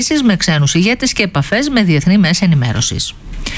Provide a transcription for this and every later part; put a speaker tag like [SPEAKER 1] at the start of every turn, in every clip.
[SPEAKER 1] με ξένους ηγέτες και επαφές με διεθνή μέσα ενημέρωσης.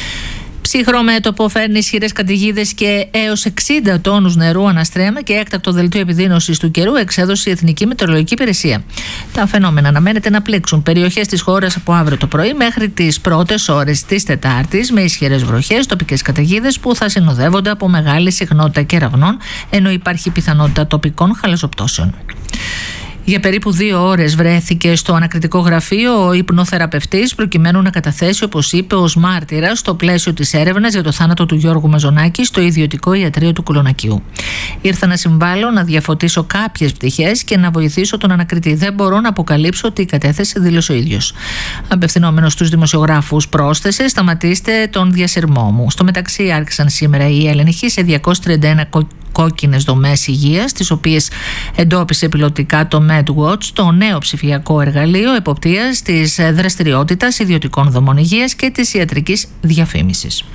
[SPEAKER 1] Ψυχρό μέτωπο φέρνει ισχυρές καταιγίδες και έως 60 τόνους νερού αναστρέμα και έκτακτο δελτίο επιδείνωσης του καιρού εξέδωσε η Εθνική Μετεωρολογική Υπηρεσία. Τα φαινόμενα αναμένεται να πλήξουν περιοχές της χώρας από αύριο το πρωί μέχρι τις πρώτες ώρες της Τετάρτης, με ισχυρές βροχές, τοπικές καταιγίδες που θα συνοδεύονται από μεγάλη συχνότητα κεραυνών, ενώ υπάρχει πιθανότητα τοπικών χαλαζοπτώσεων. Για περίπου 2 ώρες βρέθηκε στο ανακριτικό γραφείο ο υπνοθεραπευτής προκειμένου να καταθέσει, όπως είπε, ως μάρτυρας στο πλαίσιο της έρευνας για το θάνατο του Γιώργου Μαζονάκη στο ιδιωτικό ιατρείο του Κολονακίου. Ήρθα να συμβάλλω, να διαφωτίσω κάποιες πτυχές και να βοηθήσω τον ανακριτή. Δεν μπορώ να αποκαλύψω τι κατέθεσε, δήλωσε ο ίδιος. Απευθυνόμενος στους δημοσιογράφους, πρόσθεσε: σταματήστε τον διασυρμό μου. Στο μεταξύ, άρχισαν σήμερα οι έλεγχοι σε 231 κόκκινες δομές υγείας, τις οποίες εντόπισε πιλωτικά το MedWatch, το νέο ψηφιακό εργαλείο εποπτείας της δραστηριότητας ιδιωτικών δομών υγείας και της ιατρικής διαφήμισης.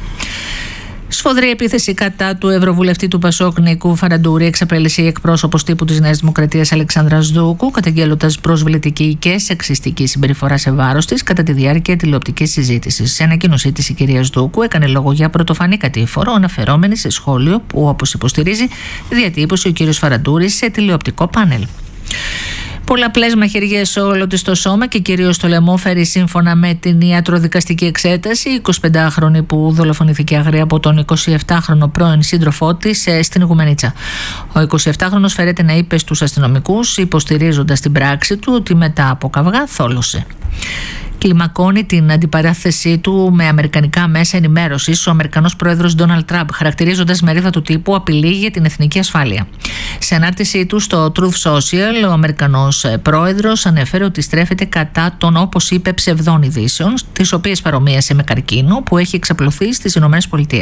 [SPEAKER 1] Σφοδρή επίθεση κατά του Ευρωβουλευτή του Πασόκ Νίκου Φαραντούρη εξαπέλυσε η εκπρόσωπος τύπου της Νέας Δημοκρατίας Αλεξάνδρα Δούκου, καταγγέλλοντας προσβλητική και σεξιστική συμπεριφορά σε βάρος της κατά τη διάρκεια τηλεοπτικής συζήτησης. Σε ανακοίνωσή της, η κυρία Δούκου έκανε λόγο για πρωτοφανή κατήφορο, αναφερόμενη σε σχόλιο που, όπως υποστηρίζει, διατύπωσε ο κύριος Φαραντούρης σε τηλεοπτικό πάνελ. Πολλαπλές μαχαιριές σε όλο της το σώμα και κυρίως στο λαιμό φέρει, σύμφωνα με την ιατροδικαστική εξέταση, η 25χρονη που δολοφονήθηκε αγρία από τον 27χρονο πρώην σύντροφό της στην Ιγουμενίτσα. Ο 27χρονος φέρεται να είπε στους αστυνομικούς, υποστηρίζοντας την πράξη του, ότι μετά από καυγά θόλωσε. Κλιμακώνει την αντιπαράθεσή του με αμερικανικά μέσα ενημέρωσης ο Αμερικανός πρόεδρος Ντόναλντ Τραμπ, χαρακτηρίζοντας μερίδα του τύπου απειλή για την εθνική ασφάλεια. Σε ανάρτησή του στο Truth Social, ο Αμερικανός πρόεδρος ανέφερε ότι στρέφεται κατά των, όπως είπε, ψευδών ειδήσεων, τις οποίες παρομοίασε με καρκίνο που έχει εξαπλωθεί στις ΗΠΑ.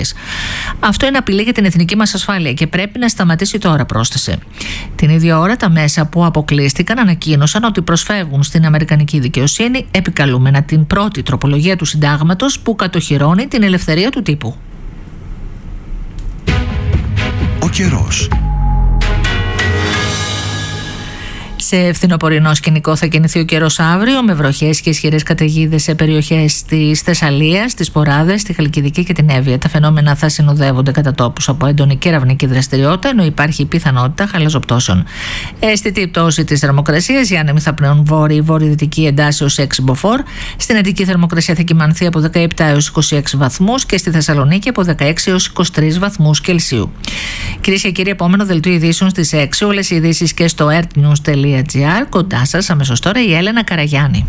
[SPEAKER 1] Αυτό είναι απειλή για την εθνική μας ασφάλεια και πρέπει να σταματήσει τώρα, πρόσθεσε. Την ίδια ώρα, τα μέσα που αποκλείστηκαν ανακοίνωσαν ότι προσφεύγουν στην αμερικανική δικαιοσύνη επικαλούμενα την πρώτη τροπολογία του συντάγματος που κατοχυρώνει την ελευθερία του τύπου.
[SPEAKER 2] Ο καιρός.
[SPEAKER 1] Σε φθινοπορεινό σκηνικό θα κινηθεί ο καιρός αύριο, με βροχές και ισχυρές καταιγίδες σε περιοχές της Θεσσαλίας, της Ποράδες, τη Χαλκιδική και την Εύβοια. Τα φαινόμενα θα συνοδεύονται κατά τόπους από έντονη κεραυνική δραστηριότητα, ενώ υπάρχει πιθανότητα χαλαζοπτώσεων. Αισθητή πτώση της θερμοκρασίας, οι άνεμοι θα πνέουν βόρειο-βορειοδυτική εντάσσεως 6 μποφόρ. Στην Αττική θερμοκρασία θα κυμανθεί από 17 έως 26 βαθμούς και στη Θεσσαλονίκη από 16 έως 23 βαθμούς Κελσίου. Κυρίες και κύριοι, επόμενο δελτίο ειδήσεων στις 6. Όλες οι ειδήσεις και στο earthnews.gr. Κοντά σας αμέσως τώρα η Έλενα Καραγιάννη.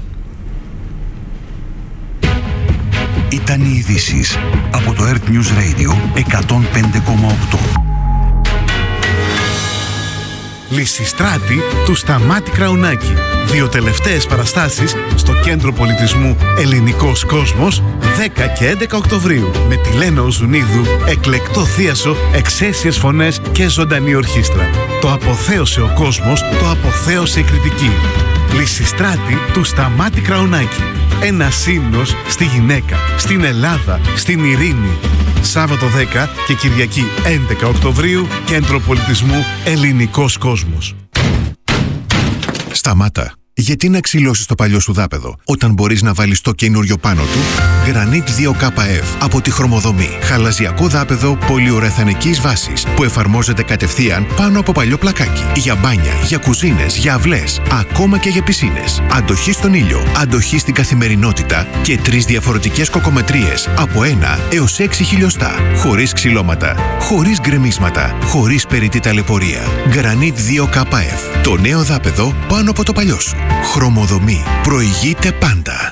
[SPEAKER 2] Ήταν οι ειδήσεις από το Earth News Radio 105,8.
[SPEAKER 3] Λυσιστράτη του Σταμάτη Κραουνάκη. 2 τελευταίες παραστάσεις στο Κέντρο Πολιτισμού Ελληνικός Κόσμος 10 και 11 Οκτωβρίου με τη Λένα Οζουνίδου, εκλεκτό θίασο, εξαίσιες φωνές και ζωντανή ορχήστρα. Το αποθέωσε ο κόσμος, το αποθέωσε η κριτική. Λυσιστράτη του Σταμάτη Κραουνάκη. Ένα ύμνος στη γυναίκα, στην Ελλάδα, στην ειρήνη. Σάββατο 10 και Κυριακή 11 Οκτωβρίου, Κέντρο Πολιτισμού Ελληνικός Κόσμος.
[SPEAKER 4] Σταμάτα. Γιατί να ξυλώσεις το παλιό σου δάπεδο όταν μπορείς να βάλεις το καινούριο πάνω του? Granit 2KF από τη Χρωμοδομή. Χαλαζιακό δάπεδο πολυουρεθανικής βάσης που εφαρμόζεται κατευθείαν πάνω από παλιό πλακάκι. Για μπάνια, για κουζίνες, για αυλές, ακόμα και για πισίνες. Αντοχή στον ήλιο, αντοχή στην καθημερινότητα και 3 διαφορετικές κοκομετρίες από 1 έως 6 χιλιοστά. Χωρίς ξυλώματα, χωρίς γκρεμίσματα, χωρίς περιττή ταλαιπωρία. Granit 2KF. Το νέο δάπεδο πάνω από το παλιό σου. Χρωμοδομή. Προηγείται πάντα.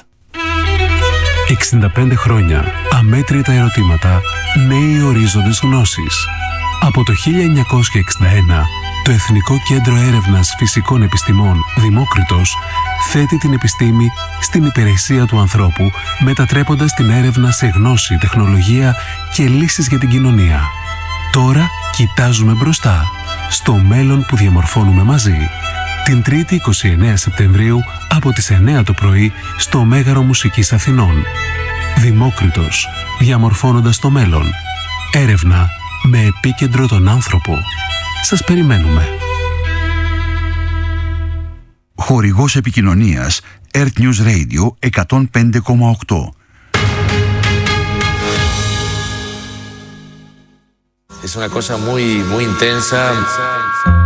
[SPEAKER 5] 65 χρόνια. Αμέτρητα ερωτήματα. Νέοι ορίζοντες γνώσης. Από το 1961, το Εθνικό Κέντρο Έρευνας Φυσικών Επιστημών Δημόκριτος θέτει την επιστήμη στην υπηρεσία του ανθρώπου, μετατρέποντας την έρευνα σε γνώση, τεχνολογία και λύσεις για την κοινωνία. Τώρα κοιτάζουμε μπροστά, στο μέλλον που διαμορφώνουμε μαζί. Την 3η 29 Σεπτεμβρίου από τις 9 το πρωί στο Μέγαρο Μουσικής Αθηνών. Δημόκριτος, διαμορφώνοντας το μέλλον. Έρευνα με επίκεντρο τον άνθρωπο. Σας περιμένουμε.
[SPEAKER 2] Χορηγός επικοινωνίας Earth News Radio 105,8.
[SPEAKER 6] Es una cosa muy intensa.